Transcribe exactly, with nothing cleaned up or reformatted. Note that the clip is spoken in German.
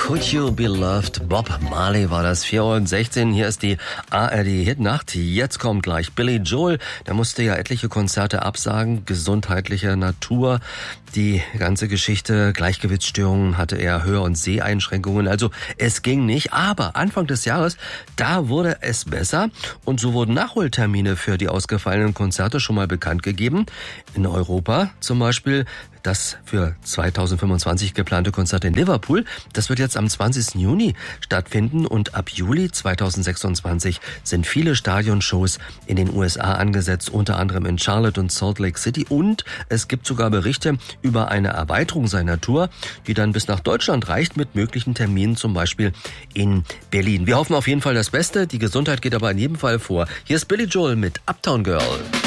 Could You Be Loved? Bob Marley war das. vier Uhr sechzehn. Hier ist die A R D-Hitnacht. Jetzt kommt gleich Billy Joel. Der musste ja etliche Konzerte absagen, gesundheitlicher Natur. Die ganze Geschichte, Gleichgewichtsstörungen hatte er, Hör- und Seheinschränkungen. Also es ging nicht. Aber Anfang des Jahres, da wurde es besser. Und so wurden Nachholtermine für die ausgefallenen Konzerte schon mal bekannt gegeben. In Europa zum Beispiel das für zweitausendfünfundzwanzig geplante Konzert in Liverpool. Das wird jetzt am zwanzigsten Juni stattfinden und ab Juli zweitausendsechsundzwanzig sind viele Stadionshows in den U S A angesetzt, unter anderem in Charlotte und Salt Lake City. Und es gibt sogar Berichte über eine Erweiterung seiner Tour, die dann bis nach Deutschland reicht mit möglichen Terminen, zum Beispiel in Berlin. Wir hoffen auf jeden Fall das Beste. Die Gesundheit geht aber in jedem Fall vor. Hier ist Billy Joel mit Uptown Girl.